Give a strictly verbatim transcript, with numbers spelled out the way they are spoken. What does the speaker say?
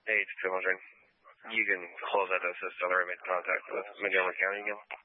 Hey, it's two hundred. You can close out the system or make contact with Montgomery County again.